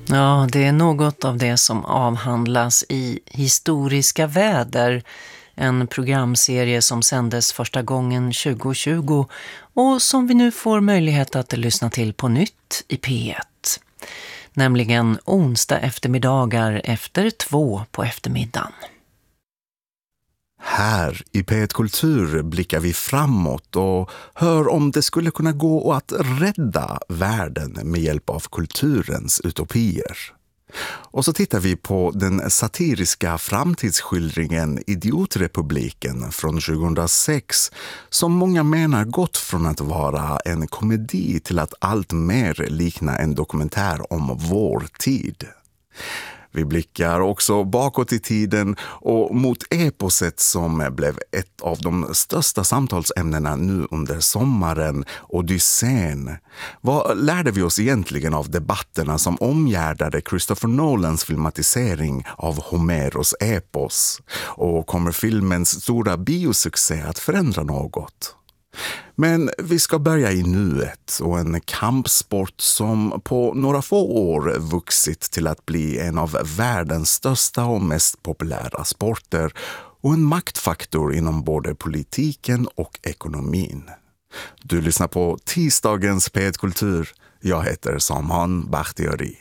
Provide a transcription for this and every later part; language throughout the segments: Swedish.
Ja, det är något av det som avhandlas i Historiska väder, en programserie som sändes första gången 2020 och som vi nu får möjlighet att lyssna till på nytt i P1. Nämligen onsdag eftermiddagar efter 2 på eftermiddagen. Här i P1 Kultur blickar vi framåt och hör om det skulle kunna gå att rädda världen med hjälp av kulturens utopier. Och så tittar vi på den satiriska framtidsskildringen Idiotrepubliken från 2006 som många menar gått från att vara en komedi till att allt mer likna en dokumentär om vår tid. Vi blickar också bakåt i tiden och mot eposet som blev ett av de största samtalsämnena nu under sommaren, Odysseen. Vad lärde vi oss egentligen av debatterna som omgärdade Christopher Nolans filmatisering av Homeros epos? Och kommer filmens stora biosuccé att förändra något? Men vi ska börja i nuet och en kampsport som på några få år vuxit till att bli en av världens största och mest populära sporter och en maktfaktor inom både politiken och ekonomin. Du lyssnar på tisdagens P1 Kultur. Jag heter Samhan Bakhtiari.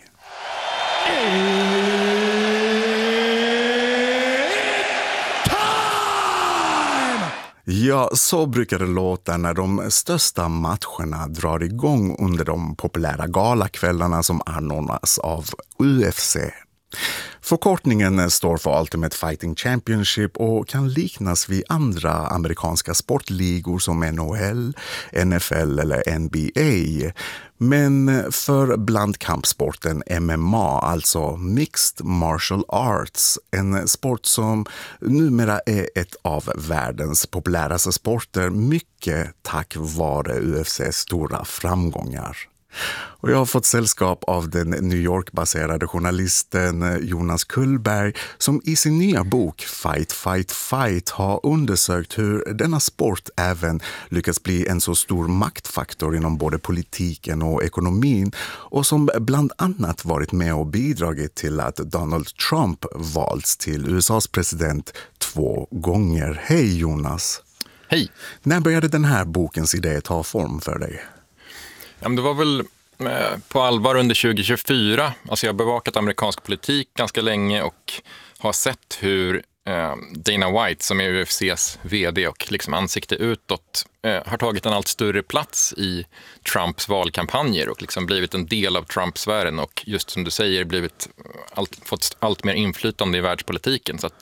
Ja, så brukar det låta när de största matcherna drar igång under de populära galakvällarna som anordnas av UFC. Förkortningen står för Ultimate Fighting Championship och kan liknas vid andra amerikanska sportligor som NHL, NFL eller NBA. Men för blandkampsporten MMA, alltså Mixed Martial Arts, en sport som numera är ett av världens populäraste sporter, mycket tack vare UFCs stora framgångar. Och jag har fått sällskap av den New York-baserade journalisten Jonas Kullberg som i sin nya bok Fight, Fight, Fight har undersökt hur denna sport även lyckats bli en så stor maktfaktor inom både politiken och ekonomin och som bland annat varit med och bidragit till att Donald Trump valts till USAs president 2 gånger. Hej Jonas! Hej! När började den här bokens idé ta form för dig? Ja, men det var väl på allvar under 2024. Alltså jag har bevakat amerikansk politik ganska länge och har sett hur Dana White, som är UFCs vd och liksom ansikte utåt, har tagit en allt större plats i Trumps valkampanjer och liksom blivit en del av Trump-sfären och just som du säger fått allt mer inflytande i världspolitiken. Så att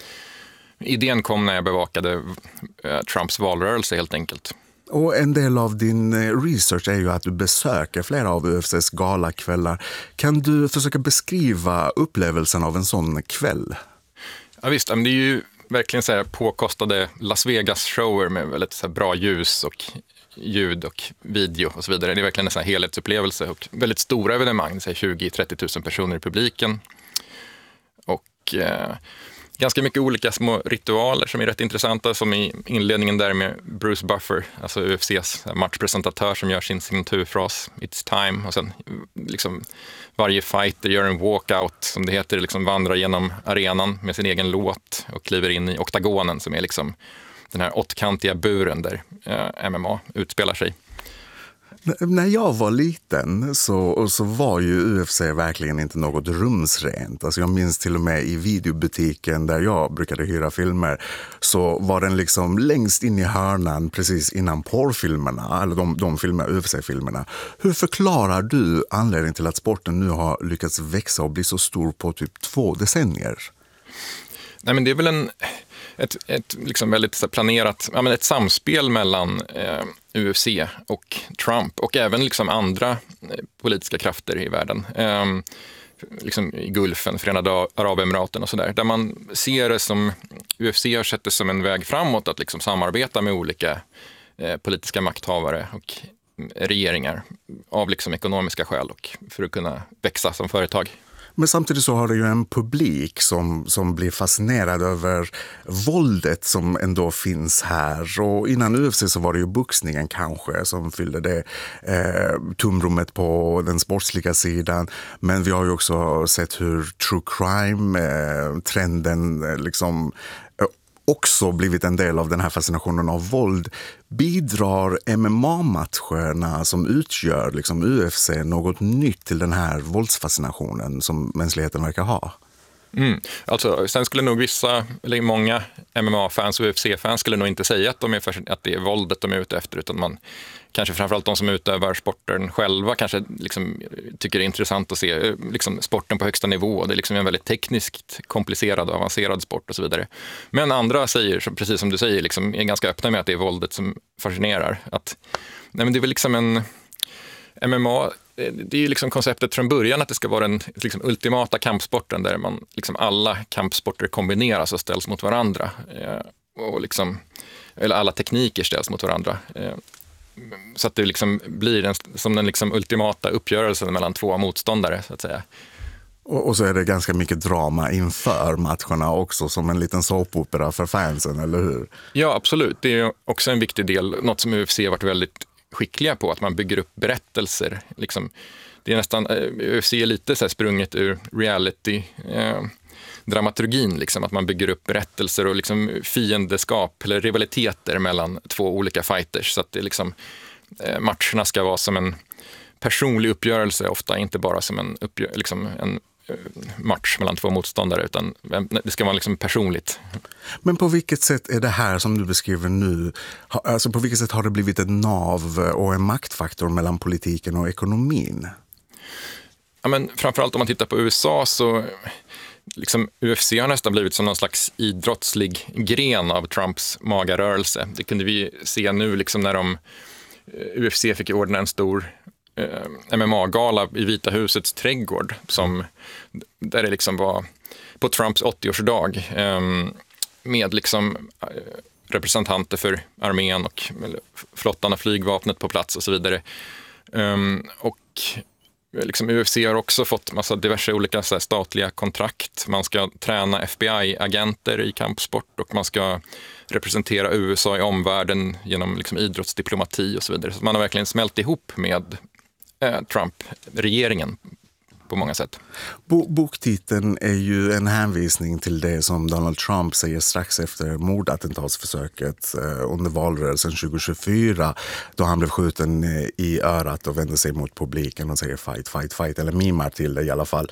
idén kom när jag bevakade Trumps valrörelse helt enkelt. Och en del av din research är ju att du besöker flera av UFCs galakvällar. Kan du försöka beskriva upplevelsen av en sån kväll? Ja visst, men det är ju verkligen så här påkostade Las Vegas-shower med väldigt så här bra ljus och ljud och video och så vidare. Det är verkligen en sån här helhetsupplevelse och väldigt stora evenemang, 20-30 000 personer i publiken. Och ganska mycket olika små ritualer som är rätt intressanta, som i inledningen där med Bruce Buffer, alltså UFCs matchpresentatör som gör sin signaturfras It's time, och sen liksom varje fighter gör en walkout som det heter, liksom vandrar genom arenan med sin egen låt och kliver in i oktagonen som är liksom den här åttkantiga buren där MMA utspelar sig. När jag var liten så var ju UFC verkligen inte något rumsrent. Alltså jag minns till och med i videobutiken där jag brukade hyra filmer så var den liksom längst in i hörnan precis innan porrfilmerna, eller de UFC-filmerna. Hur förklarar du anledningen till att sporten nu har lyckats växa och bli så stor på typ 2 decennier? Nej, men det är väl ett liksom väldigt planerat, ett samspel mellan UFC och Trump och även liksom andra politiska krafter i världen. Liksom i Gulfen, Förenade Arabemiraten och sådär. Där man ser det som, UFC har sett det som en väg framåt att liksom samarbeta med olika politiska makthavare och regeringar av liksom ekonomiska skäl och för att kunna växa som företag. Men samtidigt så har det ju en publik som blir fascinerad över våldet som ändå finns här. Och innan UFC så var det ju boxningen kanske som fyllde det tomrummet på den sportsliga sidan. Men vi har ju också sett hur true crime-trenden liksom också blivit en del av den här fascinationen av våld. Bidrar MMA-matcherna som utgör liksom UFC något nytt till den här våldsfascinationen som mänskligheten verkar ha? Alltså, sen skulle nog vissa, eller många MMA-fans och UFC-fans skulle nog inte säga att det är våldet de är ute efter, utan man kanske framförallt de som utövar sporten själva kanske liksom tycker det är intressant att se liksom sporten på högsta nivå. Det är liksom en väldigt tekniskt komplicerad och avancerad sport och så vidare. Men andra säger, precis som du säger, liksom är ganska öppna med att det är våldet som fascinerar. Men det är väl liksom en MMA, det är ju liksom konceptet från början att det ska vara den liksom ultimata kampsporten där man liksom alla kampsporter kombineras och ställs mot varandra. Och liksom, eller alla tekniker ställs mot varandra. Så att det liksom blir som den liksom ultimata uppgörelsen mellan två motståndare, så att säga. Och så är det ganska mycket drama inför matcherna också, som en liten såpopera för fansen, eller hur? Ja, absolut. Det är också en viktig del, något som UFC har varit väldigt skickliga på, att man bygger upp berättelser. Liksom, det är nästan, UFC är lite så här sprunget ur reality dramaturgin, liksom, att man bygger upp berättelser och liksom fiendeskap eller rivaliteter mellan två olika fighters, så att det liksom, matcherna ska vara som en personlig uppgörelse, ofta inte bara som en match mellan två motståndare, utan det ska vara liksom personligt. Men på vilket sätt är det här som du beskriver nu, alltså på vilket sätt har det blivit ett nav och en maktfaktor mellan politiken och ekonomin? Ja, men framförallt om man tittar på USA så liksom UFC har nästan blivit som någon slags idrottslig gren av Trumps magarörelse. Det kunde vi se nu liksom när UFC fick ordna en stor MMA-gala i Vita husets trädgård där det liksom var på Trumps 80-årsdag med liksom representanter för armén och flottan och flygvapnet på plats och så vidare. Och liksom UFC har också fått massa diverse olika så här, statliga kontrakt. Man ska träna FBI-agenter i kampsport och man ska representera USA i omvärlden genom liksom idrottsdiplomati och så vidare. Så man har verkligen smält ihop med Trump-regeringen på många sätt. Boktiteln är ju en hänvisning till det som Donald Trump säger strax efter mordattentatsförsöket under valrörelsen 2024, då han blev skjuten i örat och vände sig mot publiken och säger fight, fight, fight, eller mimar till det i alla fall.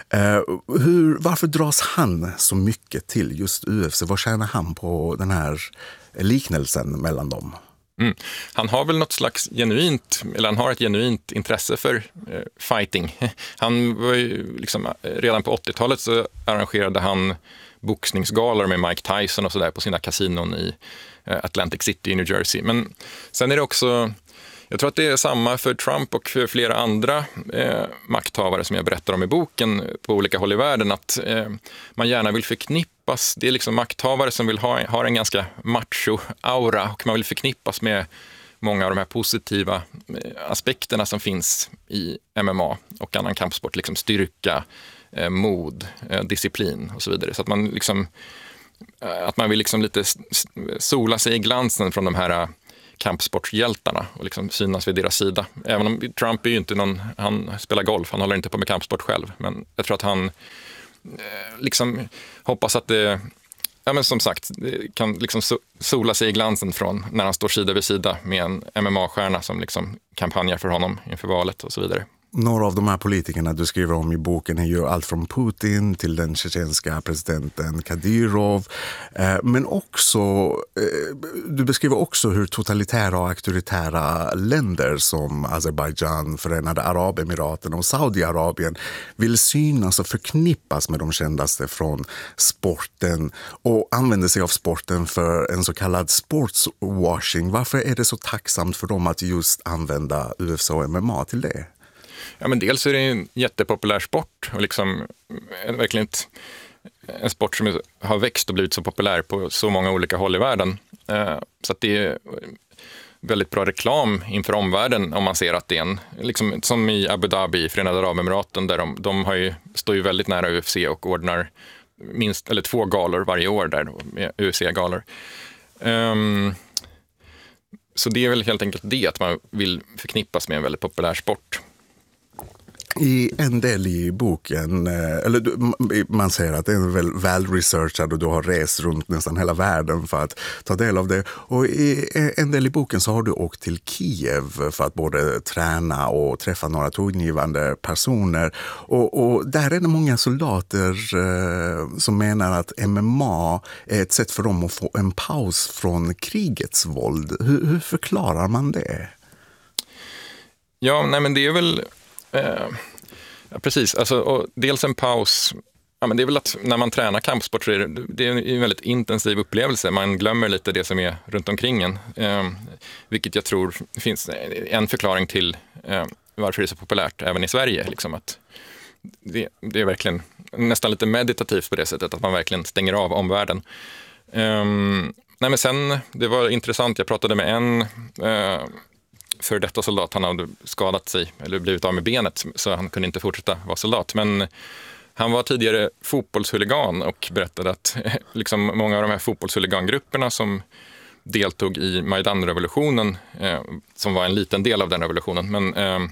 Varför dras han så mycket till just UFC? Vad tjänar han på den här liknelsen mellan dem? Han har väl något slags han har ett genuint intresse för fighting. Han var ju liksom, redan på 80-talet så arrangerade han boxningsgalor med Mike Tyson och sådär på sina kasinon i Atlantic City i New Jersey. Men sen är det också, jag tror att det är samma för Trump och för flera andra makthavare som jag berättar om i boken på olika håll i världen, att man gärna vill förknippas, det är liksom makthavare som vill ha en ganska macho-aura, och man vill förknippas med många av de här positiva aspekterna som finns i MMA och annan kampsport, liksom styrka, mod, disciplin och så vidare. Så att man liksom, att man vill liksom lite sola sig i glansen från de här kampsportshjältarna och liksom synas vid deras sida. Även om Trump är ju inte han spelar golf, han håller inte på med kampsport själv, men jag tror att han liksom hoppas att det, ja men som sagt, kan liksom sola sig i glansen från när han står sida vid sida med en MMA-stjärna som liksom kampanjar för honom inför valet och så vidare. Några av de här politikerna du skriver om i boken är ju allt från Putin till den tjetjenska presidenten Kadyrov. Men också, du beskriver också hur totalitära och auktoritära länder som Azerbaijan, Förenade Arabemiraten och Saudiarabien vill synas och förknippas med de kändaste från sporten och använder sig av sporten för en så kallad sportswashing. Varför är det så tacksamt för dem att just använda UFC och MMA till det? Ja, men dels är det en jättepopulär sport och liksom verkligen en sport som har växt och blivit så populär på så många olika håll i världen. Så att det är väldigt bra reklam inför omvärlden om man ser att det är en, liksom, som i Abu Dhabi i Förenade Arabemiraten, där de står ju väldigt nära UFC och ordnar minst eller 2 galor varje år där, med UFC-galor. Så det är väl helt enkelt det, att man vill förknippas med en väldigt populär sport. I en del i boken, eller man säger att det är väl researchad och du har rest runt nästan hela världen för att ta del av det. Och i en del i boken så har du åkt till Kiev för att både träna och träffa några tongivande personer. Och där är det många soldater som menar att MMA är ett sätt för dem att få en paus från krigets våld. Hur förklarar man det? Ja, nej men det är väl... Ja, precis. Alltså, och dels en paus. Ja, men det är väl att när man tränar kampsport så är det är en väldigt intensiv upplevelse. Man glömmer lite det som är runt omkring en. Vilket jag tror finns en förklaring till varför det är så populärt även i Sverige. Liksom att det är verkligen nästan lite meditativt på det sättet, att man verkligen stänger av omvärlden. Nej, men sen, det var intressant. Jag pratade med en... för detta soldat, han hade skadat sig eller blivit av med benet, så han kunde inte fortsätta vara soldat. Men han var tidigare fotbollshuligan och berättade att liksom många av de här fotbollshuligangrupperna som deltog i Majdan-revolutionen, som var en liten del av den revolutionen, men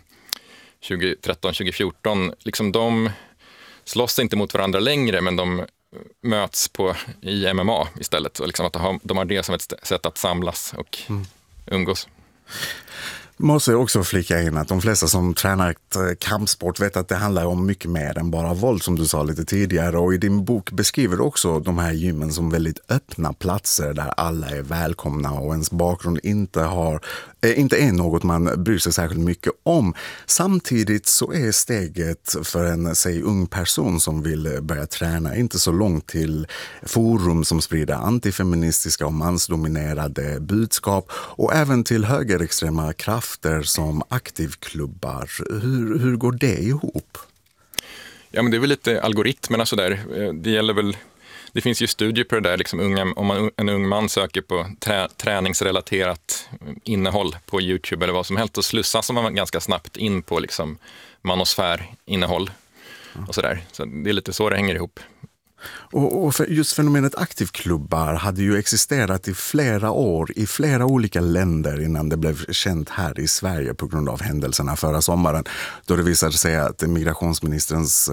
2013-2014, liksom de slåss inte mot varandra längre, men de möts i MMA istället. Och liksom att de har det som ett sätt att samlas och umgås. Måste jag också flika in att de flesta som tränar kampsport vet att det handlar om mycket mer än bara våld, som du sa lite tidigare. Och i din bok beskriver du också de här gymmen som väldigt öppna platser där alla är välkomna och ens bakgrund inte är något man bryr sig särskilt mycket om. Samtidigt så är steget för en, ung person som vill börja träna inte så långt till forum som sprider antifeministiska och mansdominerade budskap, och även till högerextrema krafter som aktivklubbar. Hur går det ihop? Ja, men det är väl lite algoritmerna sådär. Det finns ju studier på det där, liksom om en ung man söker på träningsrelaterat innehåll på YouTube eller vad som helst, och slussas man ganska snabbt in på liksom manosfärinnehåll och sådär. Så det är lite så det hänger ihop. Och just fenomenet aktivklubbar hade ju existerat i flera år i flera olika länder innan det blev känt här i Sverige på grund av händelserna förra sommaren, då det visade sig att migrationsministerns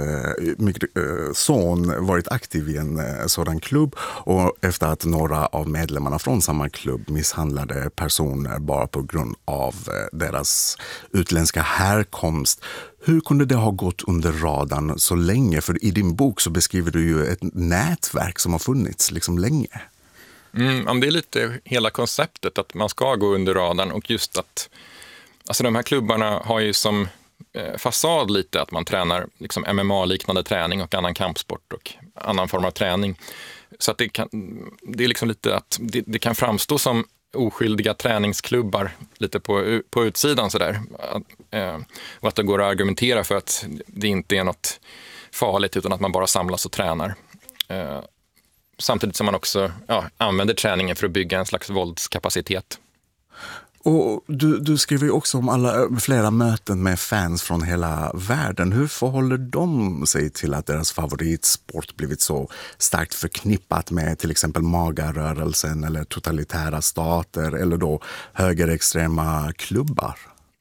son varit aktiv i en sådan klubb, och efter att några av medlemmarna från samma klubb misshandlade personer bara på grund av deras utländska härkomst. Hur kunde det ha gått under radarn så länge? För i din bok så beskriver du ju ett nätverk som har funnits liksom länge. Det är lite hela konceptet att man ska gå under radarn, och just att alltså de här klubbarna har ju som fasad lite att man tränar liksom MMA-liknande träning och annan kampsport och annan form av träning. Så att det är liksom lite att det kan framstå som oskyldiga träningsklubbar lite på utsidan sådär. Och att det går att argumentera för att det inte är något farligt, utan att man bara samlas och tränar. Samtidigt som man också använder träningen för att bygga en slags våldskapacitet. Och du skriver ju också om flera möten med fans från hela världen. Hur förhåller de sig till att deras favoritsport blivit så starkt förknippat med till exempel magarörelsen eller totalitära stater eller då högerextrema klubbar?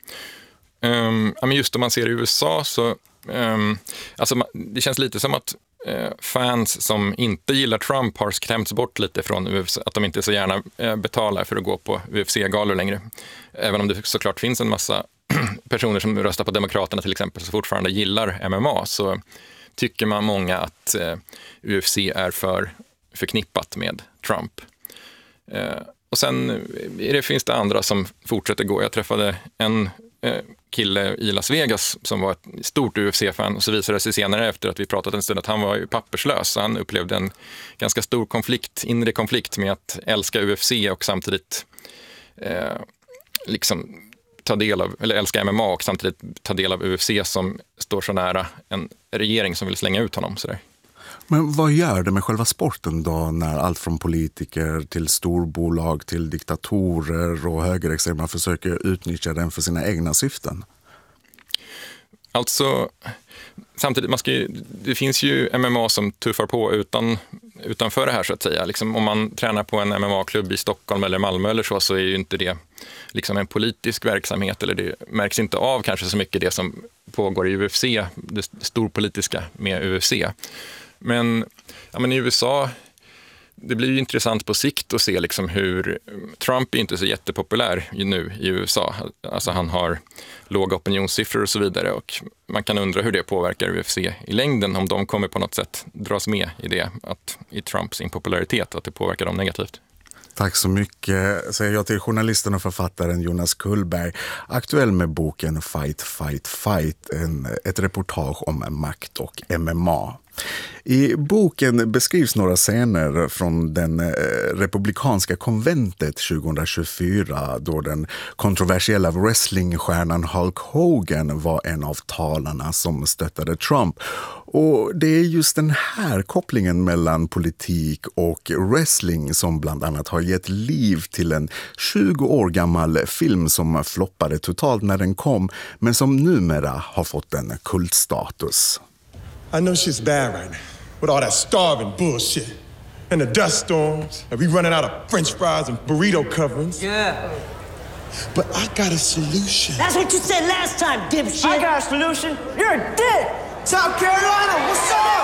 Just om man ser i USA så alltså det känns lite som att fans som inte gillar Trump har skrämts bort lite från UFC, att de inte så gärna betalar för att gå på UFC-galor längre. Även om det såklart finns en massa personer som röstar på Demokraterna till exempel, som fortfarande gillar MMA, så tycker man många att UFC är för förknippat med Trump. Och sen finns det andra som fortsätter gå. Jag träffade en kille i Las Vegas som var ett stort UFC-fan, och så visade det sig senare efter att vi pratat en stund att han var ju papperslös. Så han upplevde en ganska stor inre konflikt med att älska UFC och samtidigt liksom älska MMA och samtidigt ta del av UFC som står så nära en regering som vill slänga ut honom. Sådär. Men vad gör det med själva sporten då när allt från politiker till storbolag till diktatorer och högerextrema försöker utnyttja den för sina egna syften? Alltså, samtidigt, det finns ju MMA som tuffar på utanför det här så att säga. Liksom, om man tränar på en MMA-klubb i Stockholm eller Malmö eller så är ju inte det liksom en politisk verksamhet, eller det märks inte av kanske så mycket det som pågår i UFC, det storpolitiska med UFC. Men i USA, det blir ju intressant på sikt att se liksom hur Trump är inte så jättepopulär nu i USA. Alltså han har låga opinionssiffror och så vidare, och man kan undra hur det påverkar UFC i längden, om de kommer på något sätt dras med i det, att i Trumps impopularitet, att det påverkar dem negativt. Tack så mycket, säger jag till journalisten och författaren Jonas Kullberg, aktuell med boken Fight, Fight, Fight, ett reportage om makt och MMA. I boken beskrivs några scener från den republikanska konventet 2024 då den kontroversiella wrestlingstjärnan Hulk Hogan var en av talarna som stöttade Trump. Och det är just den här kopplingen mellan politik och wrestling som bland annat har gett liv till en 20 år gammal film som floppade totalt när den kom, men som numera har fått en kultstatus. I know shit's bad right now with all that starving bullshit and the dust storms and we running out of french fries and burrito coverings. Yeah. But I got a solution. That's what you said last time, dipshit. I got a solution. You're a dick. South Carolina, what's up?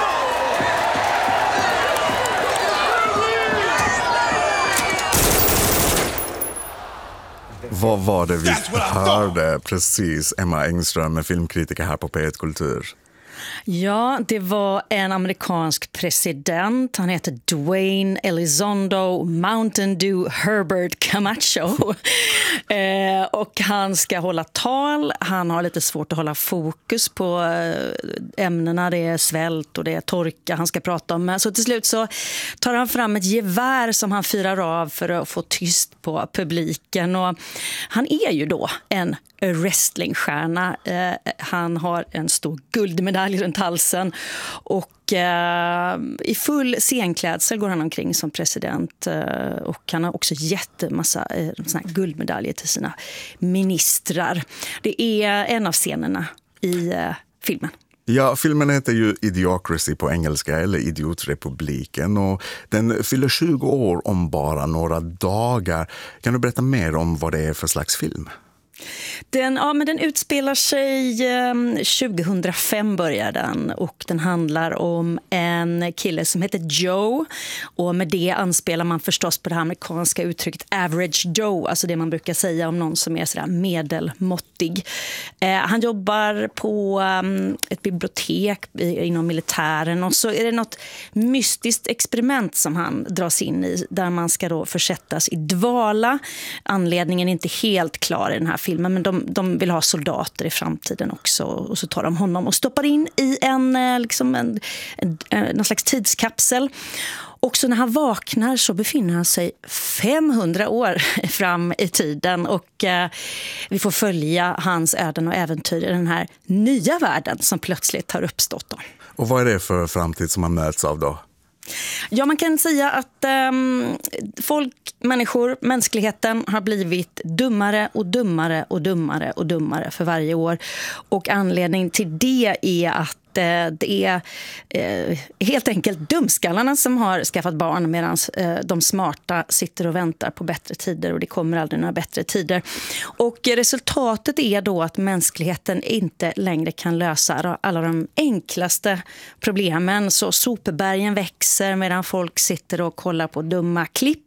Vad var det vi hörde precis? Emma Engström, filmkritiker här på P1 Kultur. Ja, det var en amerikansk president. Han heter Dwayne Elizondo Mountain Dew Herbert Camacho. Och han ska hålla tal. Han har lite svårt att hålla fokus på ämnena. Det är svält och det är torka han ska prata om. Så till slut så tar han fram ett gevär som han firar av för att få tyst på publiken. Och han är ju då en wrestlingstjärna. Han har en stor guldmedalj runt halsen och i full scenklädsel går han omkring som president, och han har också jättemassa såna här guldmedaljer till sina ministrar. Det är en av scenerna i filmen. Ja, filmen heter ju Idiocracy på engelska, eller Idiotrepubliken, och den fyller 20 år om bara några dagar. Kan du berätta mer om vad det är för slags film? Den utspelar sig 2005 börjar den, och den handlar om en kille som heter Joe, och med det anspelar man förstås på det amerikanska uttrycket average Joe, alltså det man brukar säga om någon som är sådär medelmåttig. Han jobbar på ett bibliotek inom militären, och så är det något mystiskt experiment som han dras in i där man ska då försättas i dvala. Anledningen är inte helt klar i den här filmen, men de vill ha soldater i framtiden också, och så tar de honom och stoppar in i någon slags tidskapsel. Och så när han vaknar så befinner han sig 500 år fram i tiden, och vi får följa hans öden och äventyr i den här nya världen som plötsligt har uppstått då. Och vad är det för framtid som man möts av då? Ja, man kan säga att mänskligheten har blivit dummare och dummare och dummare och dummare för varje år. Och anledningen till det är att det är helt enkelt dumskallarna som har skaffat barn, medan de smarta sitter och väntar på bättre tider, och det kommer aldrig några bättre tider. Och resultatet är då att mänskligheten inte längre kan lösa alla de enklaste problemen. Så sopbergen växer medan folk sitter och kollar på dumma klipp.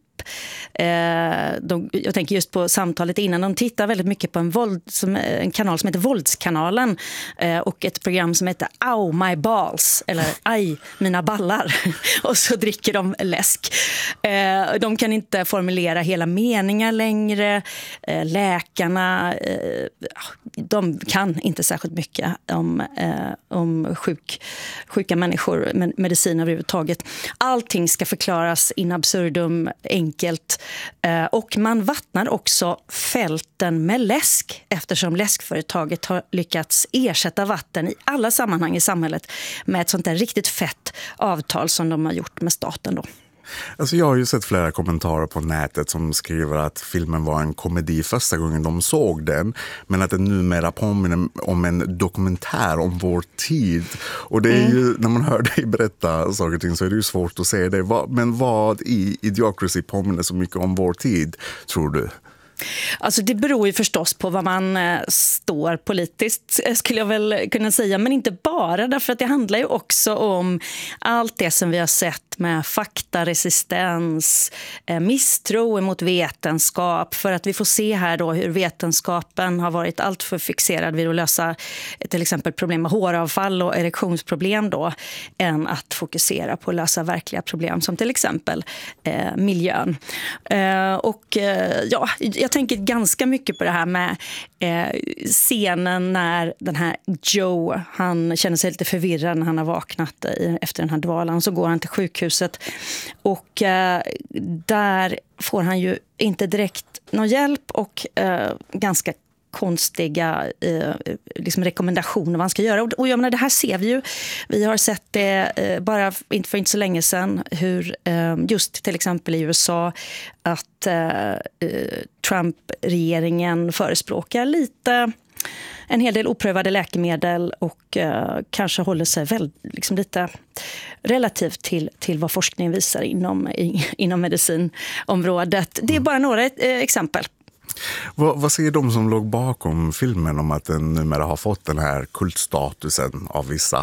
Jag tänker just på samtalet innan. De tittar väldigt mycket på en kanal som heter Våldskanalen, och ett program som heter Ow My Balls, eller Aj mina ballar. Och så dricker de läsk. De kan inte formulera hela meningar längre. Läkarna de kan inte särskilt mycket om sjuka människor, medicin överhuvudtaget. Allting ska förklaras in absurdum, enkelt enkelt. Och man vattnar också fälten med läsk eftersom läskföretaget har lyckats ersätta vatten i alla sammanhang i samhället med ett sånt där riktigt fett avtal som de har gjort med staten då. Alltså jag har ju sett flera kommentarer på nätet som skriver att filmen var en komedi första gången de såg den, men att den numera påminner om en dokumentär om vår tid. Och det är ju, när man hör dig berätta saker och ting så är det ju svårt att se det. Men vad i Idiocracy påminner så mycket om vår tid, tror du? Alltså det beror ju förstås på vad man står politiskt, skulle jag väl kunna säga, men inte bara, därför att det handlar ju också om allt det som vi har sett med faktaresistens, misstro mot vetenskap, för att vi får se här då hur vetenskapen har varit allt för fixerad vid att lösa till exempel problem med håravfall och erektionsproblem då, än att fokusera på att lösa verkliga problem som till exempel miljön. Jag tänker ganska mycket på det här med scenen när den här Joe, han känner sig lite förvirrad när han har vaknat efter den här dvalan, så går han till sjukhuset och där får han ju inte direkt någon hjälp och ganska konstiga liksom rekommendationer vad han ska göra. Och jag menar, det här ser vi ju. Vi har sett det bara för inte så länge sedan hur just till exempel i USA att Trump-regeringen förespråkar en hel del oprövade läkemedel och kanske håller sig liksom lite relativt till vad forskningen visar inom medicinområdet. Det är bara några exempel. Vad säger de som låg bakom filmen om att den numera har fått den här kultstatusen av vissa?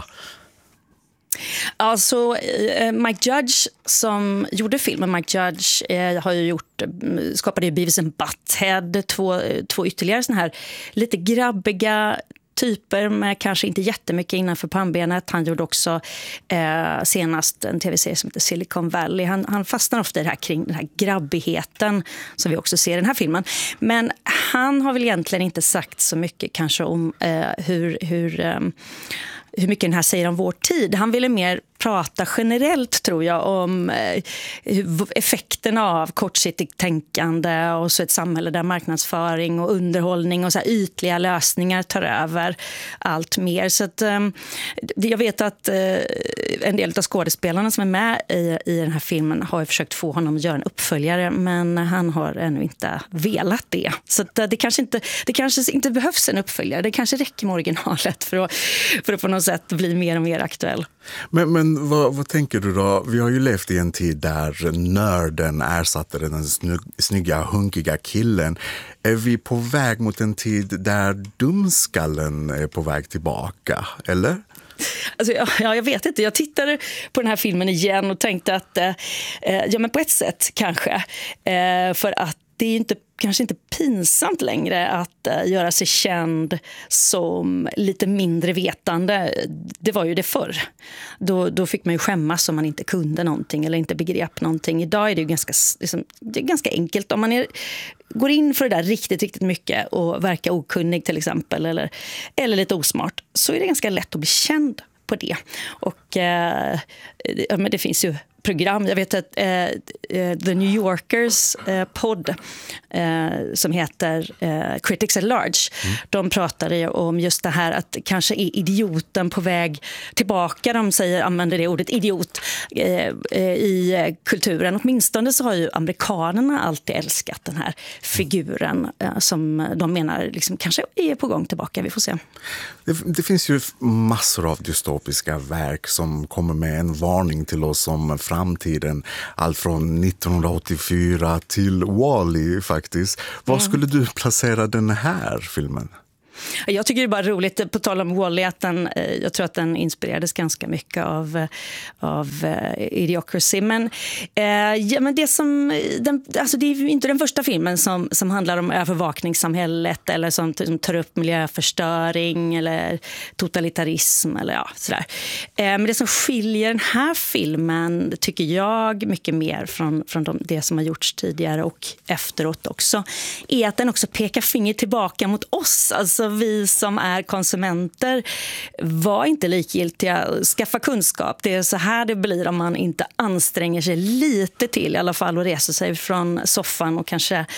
Alltså Mike Judge som gjorde filmen, Mike Judge har ju skapade ju Beavis and Butthead, två ytterligare såna här lite grabbiga typer med kanske inte jättemycket innanför pannbenet. Han gjorde också senast en tv-serie som heter Silicon Valley. Han fastnar ofta i det här kring den här grabbigheten som vi också ser i den här filmen. Men han har väl egentligen inte sagt så mycket kanske om hur mycket den här säger om vår tid. Han ville mer prata generellt, tror jag, om effekterna av kortsiktigt tänkande och så ett samhälle där marknadsföring och underhållning och så här ytliga lösningar tar över allt mer. Så att, jag vet att en del av skådespelarna som är med i den här filmen har ju försökt få honom att göra en uppföljare, men han har ännu inte velat det. Så att det kanske inte behövs en uppföljare. Det kanske räcker med originalet för att på något sätt bli mer och mer aktuell. Men vad tänker du då? Vi har ju levt i en tid där nörden ersatte den snygga, hunkiga killen. Är vi på väg mot en tid där dumskallen är på väg tillbaka, eller? Alltså, jag vet inte. Jag tittade på den här filmen igen och tänkte att men på ett sätt kanske. För att det är kanske inte pinsamt längre att göra sig känd som lite mindre vetande. Det var ju det förr. Då fick man ju skämmas om man inte kunde någonting eller inte begrep någonting. Idag är det ju ganska enkelt. Om man går in för det där riktigt, riktigt mycket och verkar okunnig till exempel eller lite osmart, så är det ganska lätt att bli känd på det. Och men det finns ju program. Jag vet att The New Yorkers podd som heter Critics at Large, de pratade ju om just det här att kanske är idioten på väg tillbaka. De använder det ordet idiot i kulturen. Åtminstone så har ju amerikanerna alltid älskat den här figuren som de menar liksom kanske är på gång tillbaka. Vi får se. Det finns ju massor av dystopiska verk som kommer med en varning till oss om framtiden. Allt från 1984 till Wall-E faktiskt. Var skulle du placera den här filmen? Jag tycker det är bara roligt, på tal om Wall-E, att jag tror att den inspirerades ganska mycket av Idiocracy. Men det är ju inte den första filmen som handlar om övervakningssamhället eller som tar upp miljöförstöring eller totalitarism eller sådär. Men det som skiljer den här filmen, tycker jag, mycket mer från det som har gjorts tidigare och efteråt också, är att den också pekar finger tillbaka mot oss. Alltså Alltså vi som är konsumenter var inte likgiltiga. Skaffa kunskap, det är så här det blir om man inte anstränger sig lite till i alla fall och reser sig från soffan och kanske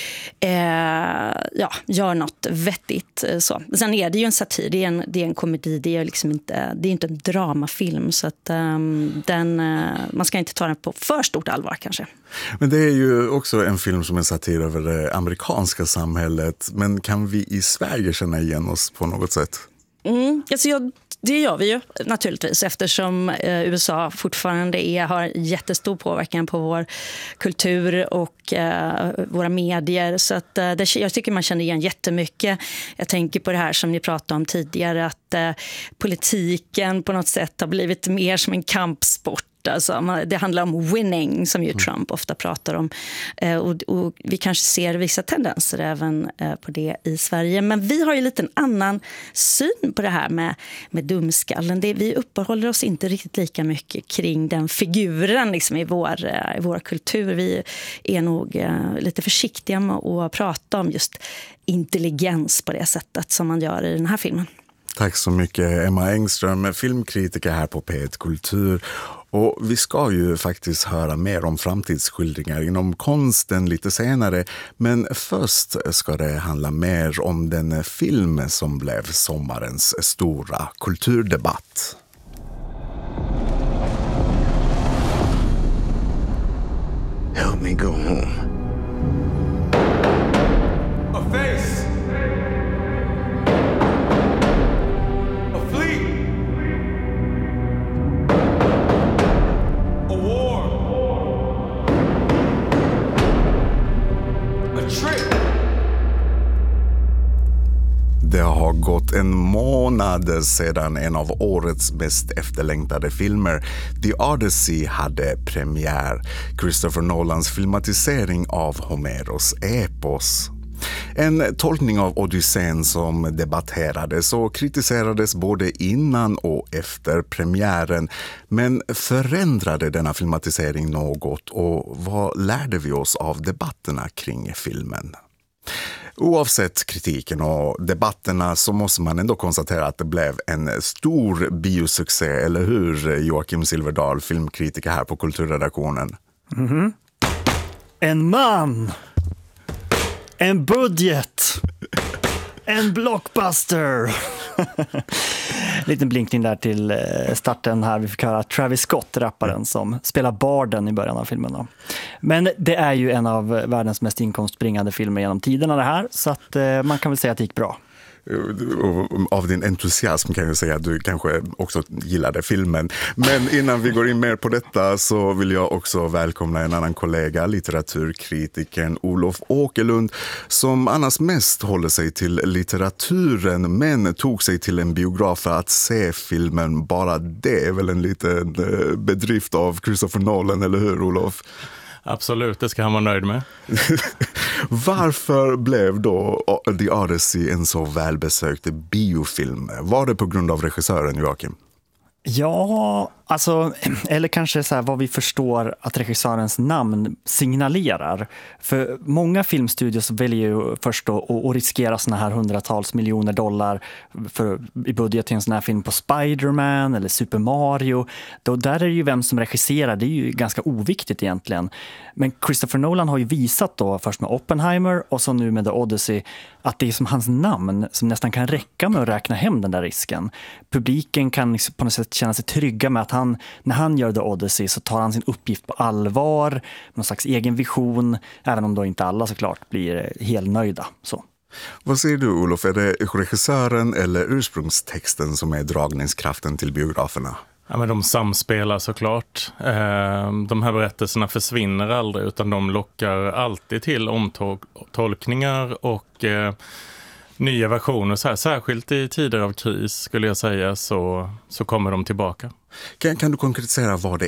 gör något vettigt. Så. Sen är det ju en satir, det är en komedi, det är liksom inte en dramafilm, så att man ska inte ta den på för stort allvar kanske. Men det är ju också en film som är satir över det amerikanska samhället, men kan vi i Sverige känna igen oss på något sätt? Alltså det gör vi ju naturligtvis, eftersom USA fortfarande har jättestor påverkan på vår kultur och våra medier. Så att, jag tycker man känner igen jättemycket. Jag tänker på det här som ni pratade om tidigare, att politiken på något sätt har blivit mer som en kampsport. Alltså, det handlar om winning, som ju Trump ofta pratar om. Och vi kanske ser vissa tendenser även på det i Sverige. Men vi har ju lite en annan syn på det här med dumskallen. Vi uppehåller oss inte riktigt lika mycket kring den figuren liksom, i vår kultur. Vi är nog lite försiktiga med att prata om just intelligens på det sättet som man gör i den här filmen. Tack så mycket, Emma Engström, filmkritiker här på P1 Kultur. Och vi ska ju faktiskt höra mer om framtidsskildringar inom konsten lite senare. Men först ska det handla mer om den film som blev sommarens stora kulturdebatt. Help me go home. A face. A fleet. A war. A trick. Det har gått en månad sedan en av årets mest efterlängtade filmer, The Odyssey, hade premiär. Christopher Nolans filmatisering av Homeros epos. En tolkning av Odysseen som debatterades och kritiserades både innan och efter premiären. Men förändrade denna filmatisering något, och vad lärde vi oss av debatterna kring filmen? Oavsett kritiken och debatterna så måste man ändå konstatera att det blev en stor biosuccé, eller hur, Joakim Silverdahl, filmkritiker här på Kulturredaktionen? Mm-hmm. En man! En budget! En blockbuster! Liten blinkning där till starten här. Vi fick höra Travis Scott, rapparen som spelar barden i början av filmen då. Men det är ju en av världens mest inkomstbringande filmer genom tiderna det här, så att man kan väl säga att det gick bra. Av din entusiasm kan jag säga att du kanske också gillade filmen. Men innan vi går in mer på detta så vill jag också välkomna en annan kollega, litteraturkritiken Olof Åkerlund, som annars mest håller sig till litteraturen men tog sig till en biograf för att se filmen. Bara det är väl en liten bedrift av Christopher Nolan, eller hur, Olof? Absolut, det ska han vara nöjd med. Varför blev då The Odyssey en så välbesökt biofilm? Var det på grund av regissören, Joakim? Ja, alltså, eller kanske så här, vad vi förstår att regissörens namn signalerar. För många filmstudios väljer ju först då att riskera såna här hundratals miljoner dollar i budget till en sån här film på Spider-Man eller Super Mario. Då där är det ju vem som regisserar, det är ju ganska oviktigt egentligen. Men Christopher Nolan har ju visat då först med Oppenheimer och så nu med The Odyssey att det är som hans namn som nästan kan räcka med att räkna hem den där risken. Publiken kan på något sätt känna sig trygga med att när han gör The Odyssey så tar han sin uppgift på allvar, någon slags egen vision, även om då inte alla såklart blir helt nöjda. Så. Vad säger du, Olof? Är det regissören eller ursprungstexten som är dragningskraften till biograferna? Ja, men de samspelar såklart. De här berättelserna försvinner aldrig, utan de lockar alltid till omtolkningar och nya versioner. Så här, särskilt i tider av kris skulle jag säga så kommer de tillbaka. Kan du konkretisera vad det